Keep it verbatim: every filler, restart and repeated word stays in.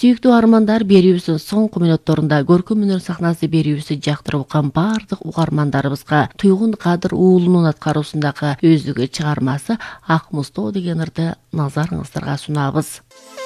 Сүйүктүү армандар берүүбүздүн соңку мүнөттөрүндө көркөм өнөр сахнасы берүүбүздү жактырып уккан бардык угармандарыбызга Туйгун Кадыр уулунун аткаруусундагы өздүгү чыгармасы Ак Муздоо деген ырды назарыңыздарга сунабыз.